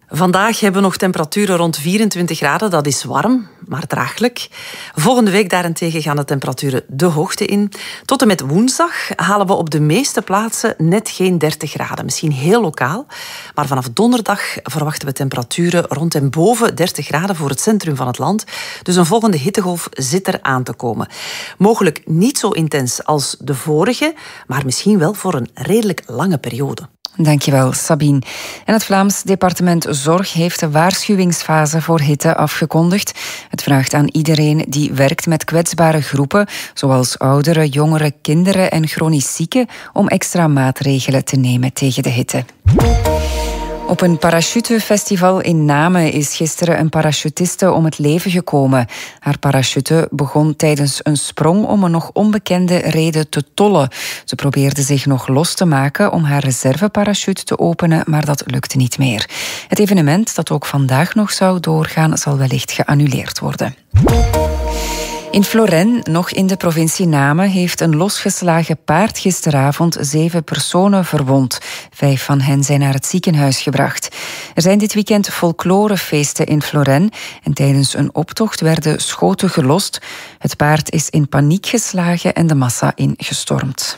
Vandaag hebben we nog temperaturen rond 24 graden. Dat is warm, maar draaglijk. Volgende week daarentegen gaan de temperaturen de hoogte in. Tot en met woensdag halen we op de meeste plaatsen net geen 30 graden. Misschien heel lokaal. Maar vanaf donderdag verwachten we temperaturen rond en boven 30 graden voor het centrum van het land. Dus een volgende hittegolf zit er aan te komen. Mogelijk niet zo intens als de vorige, maar misschien wel voor een redelijk lange periode. Dankjewel, Sabine. En het Vlaams Departement Zorg heeft de waarschuwingsfase voor hitte afgekondigd. Het vraagt aan iedereen die werkt met kwetsbare groepen, zoals ouderen, jongeren, kinderen en chronisch zieken, om extra maatregelen te nemen tegen de hitte. Op een parachutefestival in Namen is gisteren een parachutiste om het leven gekomen. Haar parachute begon tijdens een sprong om een nog onbekende reden te tollen. Ze probeerde zich nog los te maken om haar reserveparachute te openen, maar dat lukte niet meer. Het evenement, dat ook vandaag nog zou doorgaan, zal wellicht geannuleerd worden. In Florennes, nog in de provincie Namen, heeft een losgeslagen paard gisteravond 7 personen verwond. 5 van hen zijn naar het ziekenhuis gebracht. Er zijn dit weekend folklorefeesten in Florennes en tijdens een optocht werden schoten gelost. Het paard is in paniek geslagen en de massa ingestormd.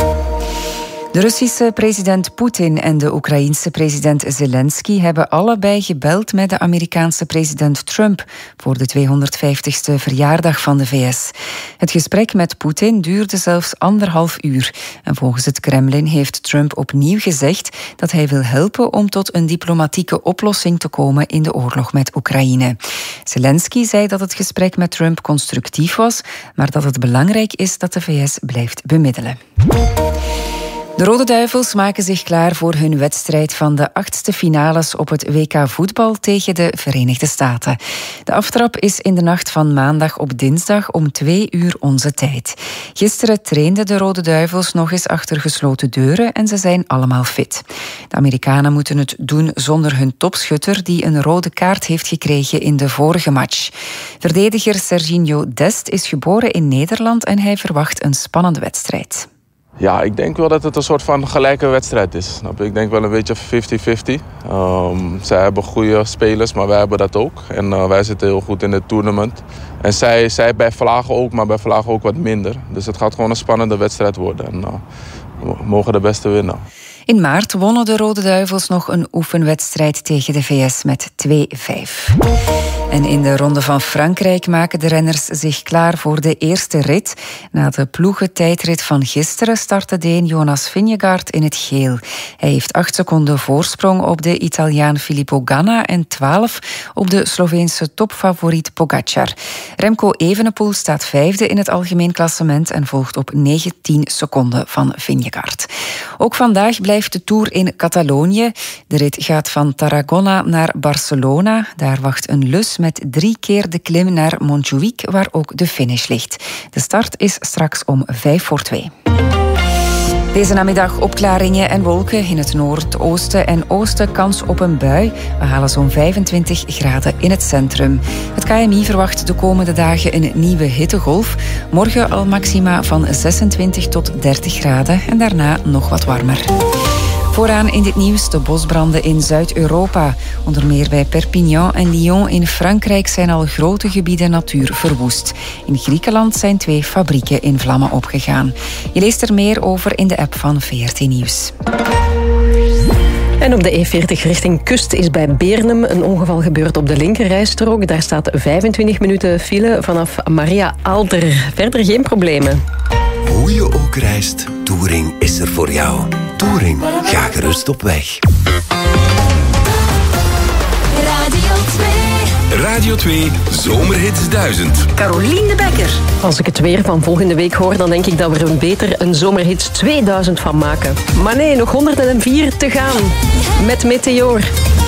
De Russische president Poetin en de Oekraïense president Zelensky hebben allebei gebeld met de Amerikaanse president Trump voor de 250ste verjaardag van de VS. Het gesprek met Poetin duurde zelfs 1,5 uur. En volgens het Kremlin heeft Trump opnieuw gezegd dat hij wil helpen om tot een diplomatieke oplossing te komen in de oorlog met Oekraïne. Zelensky zei dat het gesprek met Trump constructief was, maar dat het belangrijk is dat de VS blijft bemiddelen. De Rode Duivels maken zich klaar voor hun wedstrijd van de 8e finales op het WK voetbal tegen de Verenigde Staten. De aftrap is in de nacht van maandag op dinsdag om 2 uur onze tijd. Gisteren trainden de Rode Duivels nog eens achter gesloten deuren en ze zijn allemaal fit. De Amerikanen moeten het doen zonder hun topschutter die een rode kaart heeft gekregen in de vorige match. Verdediger Serginho Dest is geboren in Nederland en hij verwacht een spannende wedstrijd. Ja, ik denk wel dat het een soort van gelijke wedstrijd is. Ik denk wel een beetje 50-50. Zij hebben goede spelers, maar wij hebben dat ook. En wij zitten heel goed in het tournament. En zij bij Vlagen ook, maar bij Vlagen ook wat minder. Dus het gaat gewoon een spannende wedstrijd worden. En we mogen de beste winnen. In maart wonnen de Rode Duivels nog een oefenwedstrijd tegen de VS met 2-5. En in de Ronde van Frankrijk maken de renners zich klaar voor de eerste rit. Na de ploegentijdrit van gisteren startte Deen Jonas Vingegaard in het geel. Hij heeft 8 seconden voorsprong op de Italiaan Filippo Ganna en 12 op de Sloveense topfavoriet Pogacar. Remco Evenepoel staat 5e in het algemeen klassement en volgt op 19 seconden van Vingegaard. Ook vandaag blijft de Tour in Catalonië. De rit gaat van Tarragona naar Barcelona. Daar wacht een lus met 3 keer de klim naar Montjuïc, waar ook de finish ligt. De start is straks om 1:55. Deze namiddag opklaringen en wolken. In het noordoosten en oosten kans op een bui. We halen zo'n 25 graden in het centrum. Het KMI verwacht de komende dagen een nieuwe hittegolf. Morgen al maxima van 26 tot 30 graden en daarna nog wat warmer. Vooraan in dit nieuws de bosbranden in Zuid-Europa. Onder meer bij Perpignan en Lyon in Frankrijk zijn al grote gebieden natuur verwoest. In Griekenland zijn 2 fabrieken in vlammen opgegaan. Je leest er meer over in de app van VRT Nieuws. En op de E40 richting Kust is bij Beernem een ongeval gebeurd op de linkerrijstrook. Daar staat 25 minuten file vanaf Maria Aalter. Verder geen problemen. Hoe je ook reist, Touring is er voor jou. Touring, ga gerust op weg. Radio 2 Zomerhits 1000. Carolien de Bekker. Als ik het weer van volgende week hoor, dan denk ik dat we er beter een Zomerhits 2000 van maken. Maar nee, nog 104 te gaan. Met Meteor.